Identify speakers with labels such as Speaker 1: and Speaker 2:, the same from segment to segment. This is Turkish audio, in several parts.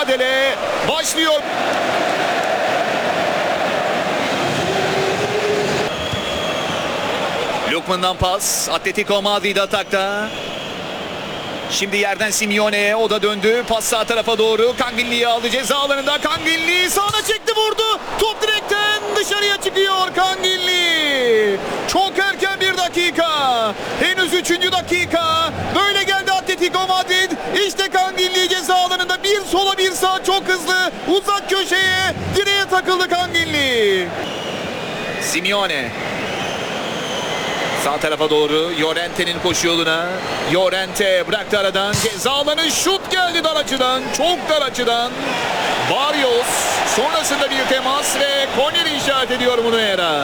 Speaker 1: mücadele başlıyor. Lukman'dan pas. Atletico Madrid atakta. Şimdi yerden Simeone, o da döndü. Pas sağ tarafa doğru. Kanginli'yi aldı ceza alanında. Kanginli sağına çekti, vurdu. Top direkten dışarıya çıkıyor Kanginli. Çok erken bir dakika. Henüz 3. dakika. Böyle geldi Atletico Madrid. İşte Kanginli ceza alanında. Bir sola bir sağa çok hızlı. Uzak köşeye direğe takıldı Kanginli. Simeone. Sağ tarafa doğru Llorente'nin koşu yoluna. Llorente bıraktı aradan. Ceza alanı, şut geldi dar açıdan. Çok dar açıdan. Barrios sonrasında bir temas ve korneri işaret ediyor Munuera.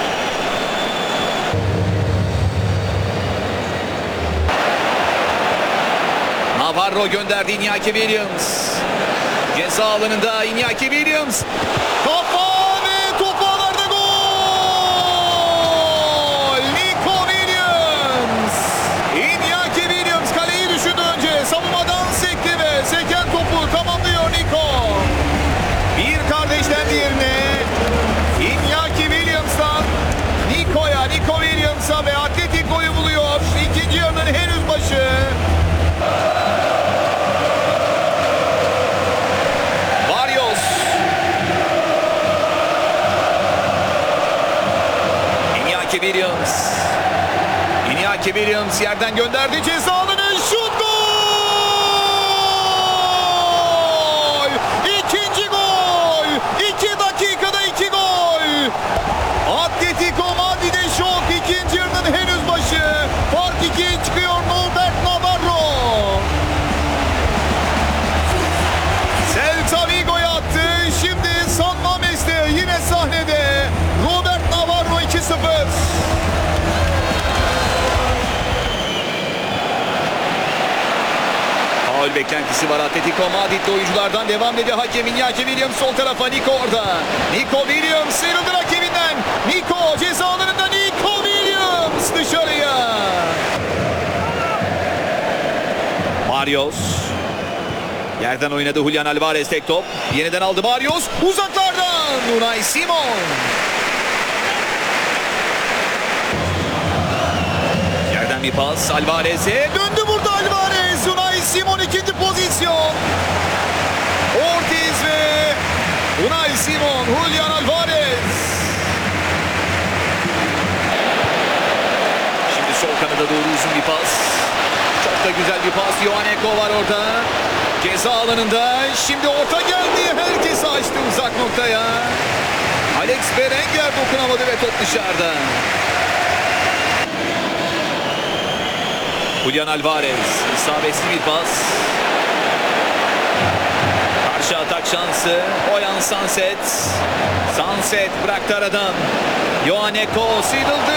Speaker 1: Navarro gönderdi Iñaki Williams. Ceza alanında Iñaki Williams. Kafa ve topu ağlarda gol. Iñaki Williams kaleyi düşündü önce. Savunmadan sekti ve seken topu tamamlıyor Nico. Bir kardeşten diğerine Iñaki Williams'tan Nico Williams'a ve Atletico'yu buluyor. İkinci yarının henüz başı. Barrios. Iñaki Williams yerden gönderdi ceza alanı, şut, gol! İkinci gol! 2 dakikada 2 gol! Atletico Madrid'e şok, ikinci yarının henüz başı. Fark 2'ye çıkıyor Robert Navarro. Celta Vigo'ya attı. Şimdi San Mames'te yine sahnede Robert Navarro 2-0. Faul beklentisi var Atletico Madrid'de oyunculardan, devam ediyor hakem. Iñaki Williams sol tarafa, Nico orada. Nico Williams sıyrıldı rakibinden. Nico ceza alanında, Nico Williams dışarıya. Barrios. Yerden oynadı Julian Alvarez, tek top. Yeniden aldı Barrios. Uzaklardan Unai Simon. Yerden bir pas Alvarez'e. Döndü burada Alvarez. Unai Simon ikinci pozisyon. Ortiz ve Unai Simon. Julian Alvarez. Şimdi sol kanada doğru uzun bir pas. Çok da güzel bir pas. Ioaneko var orada. Ceza alanında. Şimdi orta geldi. Herkes açtı uzak noktaya. Alex Berenguer dokunamadı ve top dışarıda. Julian Alvarez. İsabetli bir pas. Karşı atak şansı. Oyan Sanset. Sanset bıraktı aradan. Ioaneko sıyrıldı.